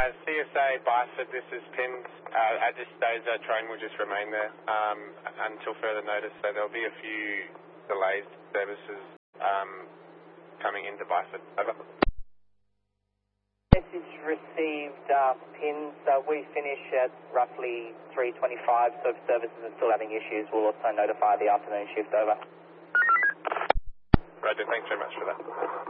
CSA, Byford, this is Pins. At this stage, our train will just remain there until further notice, so there'll be a few delayed services coming into Byford. Over. Message received, Pins. We finish at roughly 3:25, so if services are still having issues, we'll also notify the afternoon shift. Over. Roger, thanks very much for that.